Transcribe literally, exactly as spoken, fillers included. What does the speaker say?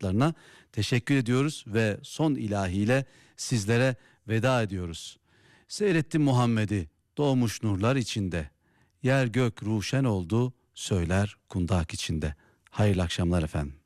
arkadaşlarına teşekkür ediyoruz ve son ilahiyle sizlere veda ediyoruz. Seyrettim Muhammed'i doğmuş nurlar içinde, yer gök ruşen oldu söyler kundak içinde. Hayırlı akşamlar efendim.